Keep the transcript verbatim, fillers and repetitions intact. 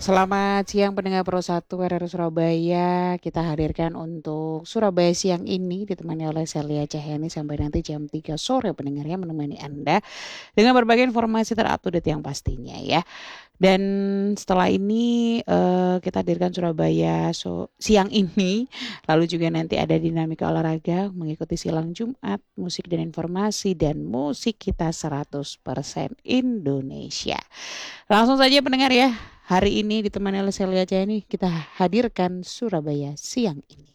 Selamat siang pendengar Pro satu R R Surabaya. Kita hadirkan untuk Surabaya siang ini ditemani oleh Celia Cahyani sampai nanti jam tiga sore pendengarnya menemani Anda dengan berbagai informasi terupdate yang pastinya ya. Dan setelah ini uh, kita hadirkan Surabaya so, siang ini. Lalu juga nanti ada dinamika olahraga mengikuti silang Jumat, musik dan informasi dan musik kita seratus persen Indonesia. Langsung saja pendengar ya. Hari ini ditemani oleh Celia Cahyani kita hadirkan Surabaya siang ini.